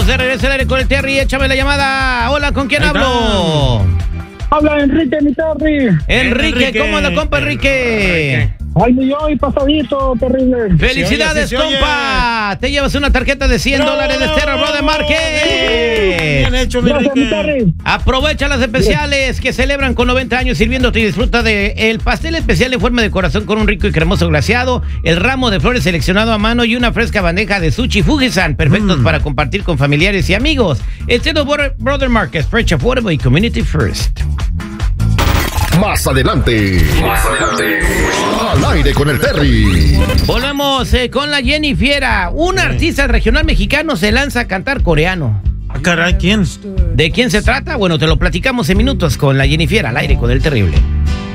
de regreso al aire con el Terry. Échame la llamada. Hola, ¿con quién hablo? Habla Enrique, mi Terry. Enrique, ¿cómo anda, compa Enrique? Al millón y pasadito, terrible. ¡Felicidades, compa! Te llevas una tarjeta de $100 de Terra Brother Market. Bien hecho, mi Gracias, mi Enrique. Terry. Aprovecha las especiales que celebran con 90 años sirviéndote y disfruta de el pastel especial en forma de corazón con un rico y cremoso glaseado, el ramo de flores seleccionado a mano y una fresca bandeja de sushi Fujisan, perfectos para compartir con familiares y amigos. Estilo Brother Market, fresh, affordable y community first. Más adelante. Al aire con el Terry. Volvemos con la Jennifiera. Un artista regional mexicano se lanza a cantar coreano. Ah, caray, ¿quién? ¿De quién se trata? Bueno, te lo platicamos en minutos con la Jennifiera al aire con el terrible.